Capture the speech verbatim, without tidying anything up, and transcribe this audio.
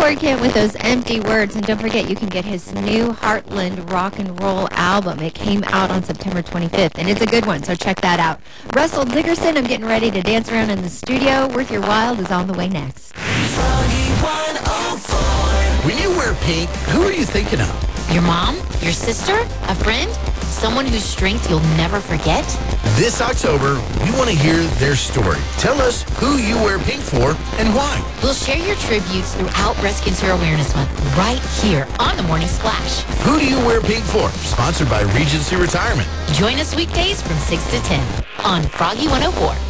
Support Kent with those empty words. And don't forget, you can get his new Heartland Rock and Roll album. It came out on September twenty-fifth, and it's a good one, so check that out. Russell Dickerson, I'm getting ready to dance around in the studio. Worth Your While is on the way next. When you wear pink, who are you thinking of? Your mom? Your sister? A friend? Someone whose strength you'll never forget? This October, we want to hear their story. Tell us who you wear pink for and why. We'll share your tributes throughout Breast Cancer Awareness Month right here on The Morning Splash. Who do you wear pink for? Sponsored by Regency Retirement. Join us weekdays from six to ten on Froggy one oh four.